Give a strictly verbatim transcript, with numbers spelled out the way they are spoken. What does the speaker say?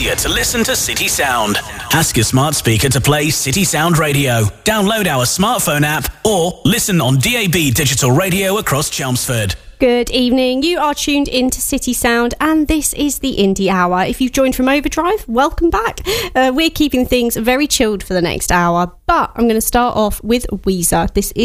easier to listen to City Sound. Ask your smart speaker to play City Sound Radio. Download our smartphone app or listen on D A B digital radio across Chelmsford. Good evening. You are tuned into City Sound, and this is the Indie Hour. If you've joined from Overdrive, welcome back. Uh, we're keeping things very chilled for the next hour, but I'm going to start off with Weezer. This is